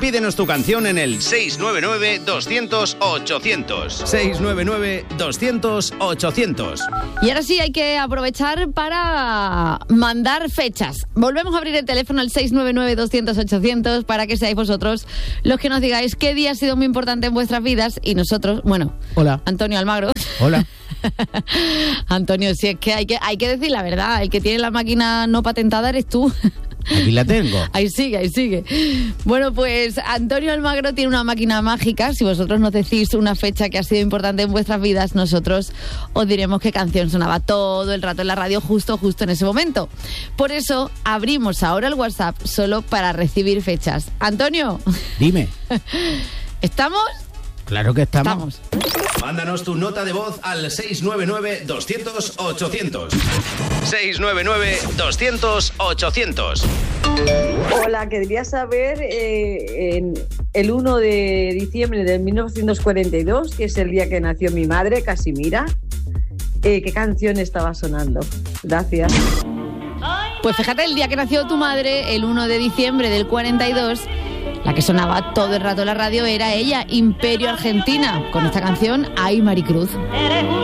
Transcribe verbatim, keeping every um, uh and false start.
Pídenos tu canción en el seis nueve nueve, doscientos, ochocientos. seis nueve nueve, doscientos, ochocientos. Y ahora sí hay que aprovechar para mandar fechas. Volvemos a abrir el teléfono al seis nueve nueve, doscientos, ochocientos para que seáis vosotros los que nos digáis qué día ha sido muy importante en vuestras vidas y nosotros, bueno, hola, Antonio Almagro. Hola. Antonio, si es que hay que hay que decir la verdad, el que tiene la máquina no patentada eres tú. Aquí la tengo. Ahí sigue, ahí sigue. Bueno, pues Antonio Almagro tiene una máquina mágica. Si vosotros nos decís una fecha que ha sido importante en vuestras vidas, nosotros os diremos qué canción sonaba todo el rato en la radio justo, justo en ese momento. Por eso abrimos ahora el WhatsApp solo para recibir fechas. Antonio. Dime. ¿Estamos? Claro que estamos. Estamos. Mándanos tu nota de voz al seis nueve nueve, doscientos, ochocientos. seis nueve nueve, doscientos, ochocientos. Hola, quería saber eh, en el uno de diciembre de mil novecientos cuarenta y dos, que es el día que nació mi madre, Casimira, eh, ¿qué canción estaba sonando? Gracias. Pues fíjate, el día que nació tu madre, el uno de diciembre del cuarenta y dos, la que sonaba todo el rato en la radio era ella, Imperio Argentina, con esta canción, Ay Maricruz.